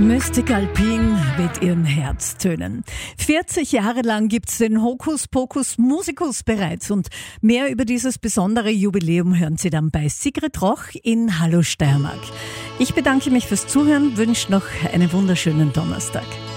Mystic Alpin mit ihren Herztönen. 40 Jahre lang gibt's den Hokus Pokus Musicus bereits und mehr über dieses besondere Jubiläum hören Sie dann bei Sigrid Roch in Hallo Steiermark. Ich bedanke mich fürs Zuhören, wünsche noch einen wunderschönen Donnerstag.